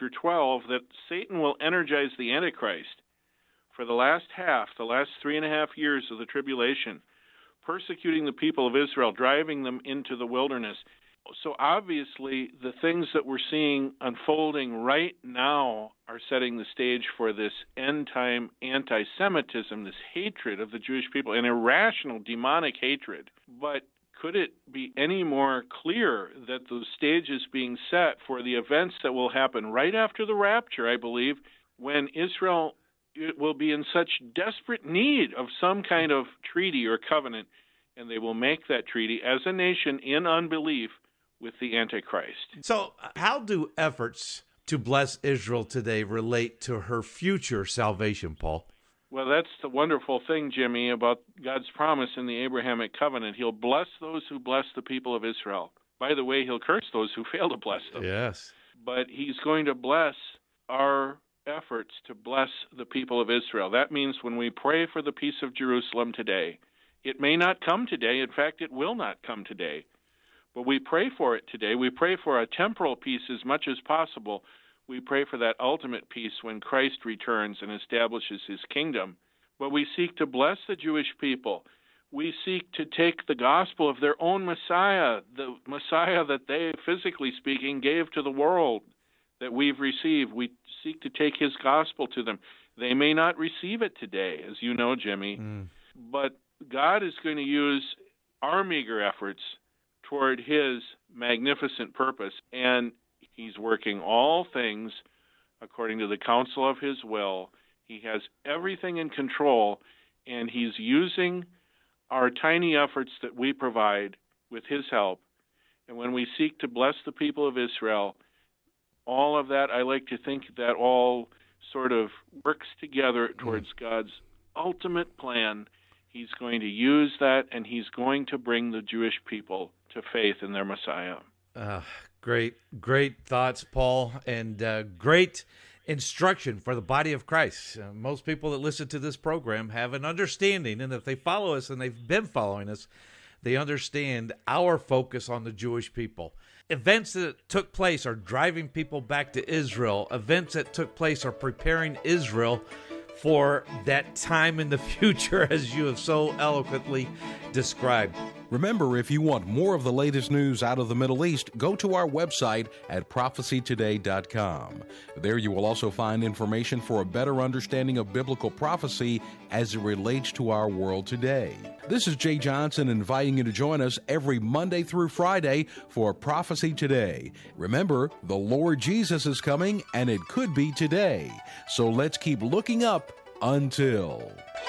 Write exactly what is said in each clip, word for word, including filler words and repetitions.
chapter twelve that Satan will energize the Antichrist for the last half, the last three and a half years of the tribulation, persecuting the people of Israel, driving them into the wilderness. So obviously, the things that we're seeing unfolding right now are setting the stage for this end-time anti-Semitism, this hatred of the Jewish people, an irrational, demonic hatred. But could it be any more clear that the stage is being set for the events that will happen right after the rapture, I believe, when Israel will be in such desperate need of some kind of treaty or covenant, and they will make that treaty as a nation in unbelief with the Antichrist. So how do efforts to bless Israel today relate to her future salvation, Paul? Well, that's the wonderful thing, Jimmy, about God's promise in the Abrahamic covenant. He'll bless those who bless the people of Israel. By the way, he'll curse those who fail to bless them. Yes. But he's going to bless our efforts to bless the people of Israel. That means when we pray for the peace of Jerusalem today, it may not come today. In fact, it will not come today. But we pray for it today. We pray for a temporal peace as much as possible. We pray for that ultimate peace when Christ returns and establishes his kingdom. But we seek to bless the Jewish people. We seek to take the gospel of their own Messiah, the Messiah that they, physically speaking, gave to the world that we've received. We seek to take his gospel to them. They may not receive it today, as you know, Jimmy, mm. but God is going to use our meager efforts toward his magnificent purpose, and he's working all things according to the counsel of his will. He has everything in control, and he's using our tiny efforts that we provide with his help. And when we seek to bless the people of Israel, all of that, I like to think that all sort of works together towards mm. God's ultimate plan. He's going to use that, and he's going to bring the Jewish people to faith in their Messiah. Uh, great, great thoughts, Paul, and uh, great instruction for the body of Christ. Uh, most people that listen to this program have an understanding, and if they follow us, and they've been following us, they understand our focus on the Jewish people. Events that took place are driving people back to Israel. Events that took place are preparing Israel for that time in the future, as you have so eloquently described. Remember, if you want more of the latest news out of the Middle East, go to our website at prophecy today dot com. There you will also find information for a better understanding of biblical prophecy as it relates to our world today. This is Jay Johnson inviting you to join us every Monday through Friday for Prophecy Today. Remember, the Lord Jesus is coming, and it could be today. So let's keep looking up until...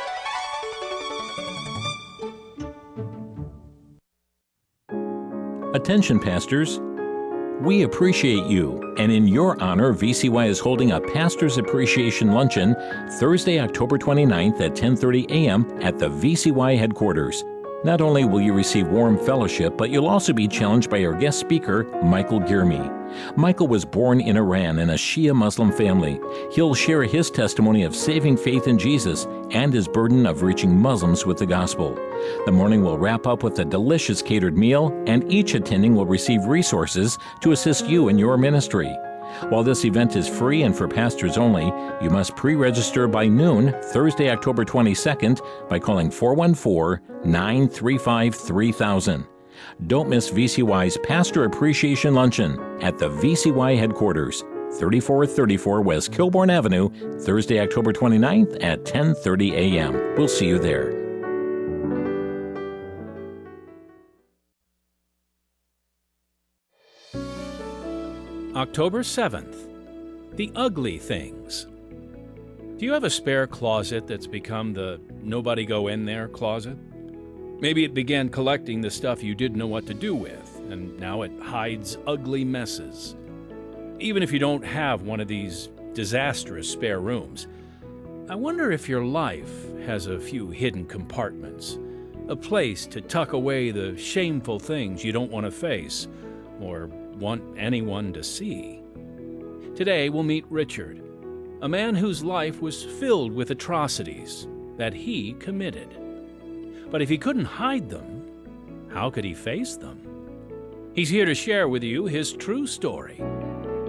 Attention, pastors. We appreciate you, and in your honor, V C Y is holding a Pastor's Appreciation Luncheon Thursday, October twenty-ninth at ten thirty a.m. at the V C Y headquarters. Not only will you receive warm fellowship, but you'll also be challenged by our guest speaker, Michael Girmi. Michael was born in Iran in a Shia Muslim family. He'll share his testimony of saving faith in Jesus and his burden of reaching Muslims with the gospel. The morning will wrap up with a delicious catered meal, and each attending will receive resources to assist you in your ministry. While this event is free and for pastors only, you must pre-register by noon Thursday, October twenty-second by calling four one four, nine three five, three thousand. Don't miss V C Y's Pastor Appreciation Luncheon at the V C Y headquarters, thirty-four thirty-four West Kilbourne Avenue, Thursday, October twenty-ninth at ten thirty a.m. We'll see you there. October seventh, the ugly things. Do you have a spare closet that's become the nobody go in there closet? Maybe it began collecting the stuff you didn't know what to do with, and now it hides ugly messes. Even if you don't have one of these disastrous spare rooms, I wonder if your life has a few hidden compartments, a place to tuck away the shameful things you don't want to face or want anyone to see. Today we'll meet Richard, a man whose life was filled with atrocities that he committed. But if he couldn't hide them, how could he face them? He's here to share with you his true story.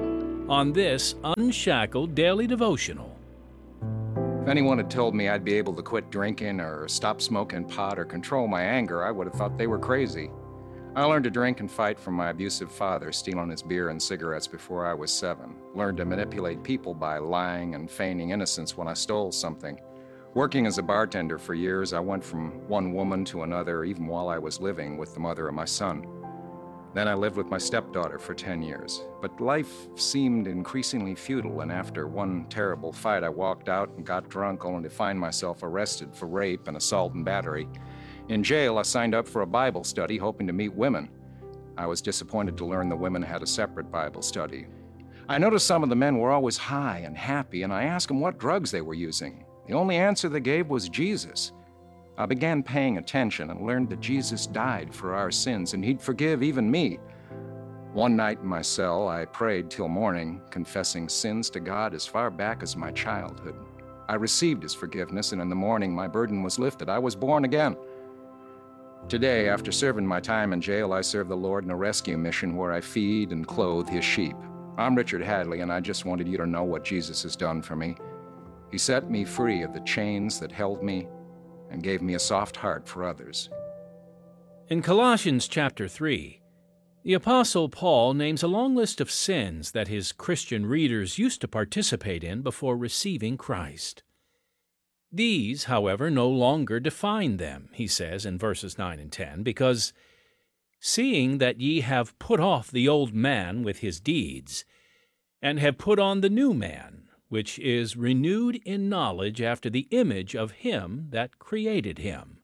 on this Unshackled Daily Devotional. If anyone had told me I'd be able to quit drinking or stop smoking pot or control my anger, I would have thought they were crazy. I learned to drink and fight from my abusive father, stealing his beer and cigarettes before I was seven. Learned to manipulate people by lying and feigning innocence when I stole something. Working as a bartender for years, I went from one woman to another, even while I was living with the mother of my son. Then I lived with my stepdaughter for ten years. But life seemed increasingly futile, and after one terrible fight, I walked out and got drunk, only to find myself arrested for rape and assault and battery. In jail, I signed up for a Bible study, hoping to meet women. I was disappointed to learn the women had a separate Bible study. I noticed some of the men were always high and happy, and I asked them what drugs they were using. The only answer they gave was Jesus. I began paying attention and learned that Jesus died for our sins, and he'd forgive even me. One night in my cell, I prayed till morning, confessing sins to God as far back as my childhood. I received his forgiveness, and in the morning my burden was lifted. I was born again. Today, after serving my time in jail, I serve the Lord in a rescue mission where I feed and clothe his sheep. I'm Richard Hadley, and I just wanted you to know what Jesus has done for me. He set me free of the chains that held me and gave me a soft heart for others. In Colossians chapter three, the Apostle Paul names a long list of sins that his Christian readers used to participate in before receiving Christ. These, however, no longer define them, he says in verses nine and ten, because, seeing that ye have put off the old man with his deeds, and have put on the new man, which is renewed in knowledge after the image of him that created him.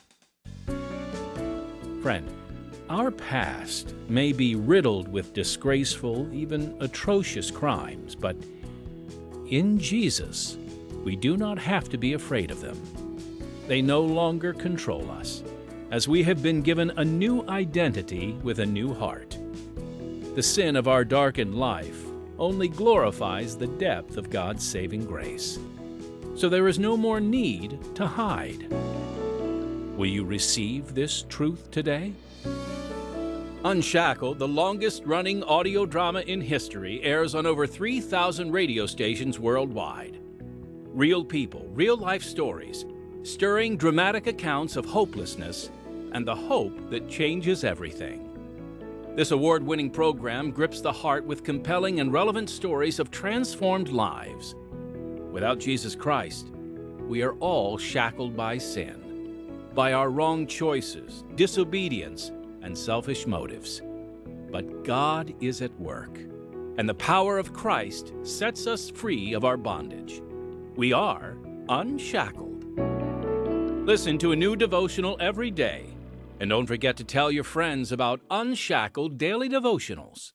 Friend, our past may be riddled with disgraceful, even atrocious crimes, but in Jesus, we do not have to be afraid of them. They no longer control us, as we have been given a new identity with a new heart. The sin of our darkened life only glorifies the depth of God's saving grace. So there is no more need to hide. Will you receive this truth today? Unshackled, the longest-running audio drama in history, airs on over three thousand radio stations worldwide. Real people, real-life stories, stirring dramatic accounts of hopelessness and the hope that changes everything. This award-winning program grips the heart with compelling and relevant stories of transformed lives. Without Jesus Christ, we are all shackled by sin, by our wrong choices, disobedience, and selfish motives. But God is at work, and the power of Christ sets us free of our bondage. We are unshackled. Listen to a new devotional every day. And don't forget to tell your friends about Unshackled Daily Devotionals.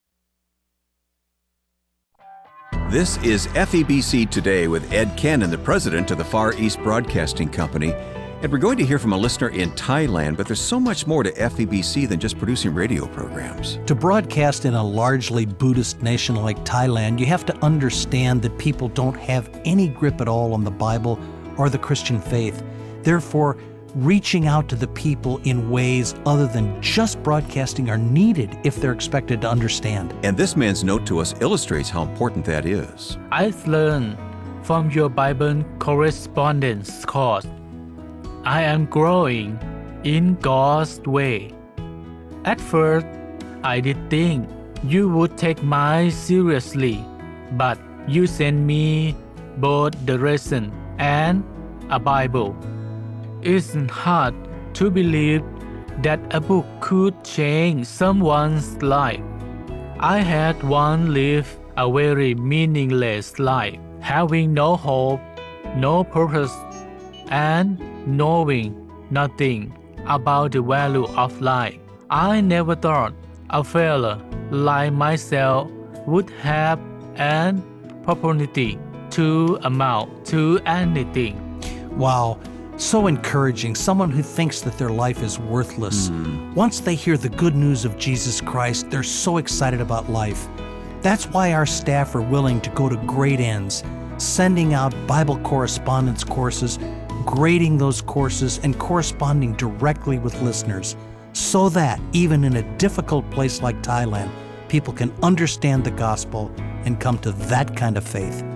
This is F E B C Today with Ed Cannon, the president of the Far East Broadcasting Company. And we're going to hear from a listener in Thailand, but there's so much more to F E B C than just producing radio programs. To broadcast in a largely Buddhist nation like Thailand, you have to understand that people don't have any grip at all on the Bible or the Christian faith. Therefore, reaching out to the people in ways other than just broadcasting are needed if they're expected to understand. And this man's note to us illustrates how important that is. I've learned from your Bible correspondence course. I am growing in God's way. At first, I did think you would take mine seriously, but you sent me both the lesson and a Bible. It's hard to believe that a book could change someone's life. I had once lived a very meaningless life, having no hope, no purpose, and knowing nothing about the value of life. I never thought a fellow like myself would have an opportunity to amount to anything. Wow. So encouraging, someone who thinks that their life is worthless. Mm. Once they hear the good news of Jesus Christ, they're so excited about life. That's why our staff are willing to go to great ends, sending out Bible correspondence courses, grading those courses, and corresponding directly with listeners, so that even in a difficult place like Thailand, people can understand the gospel and come to that kind of faith.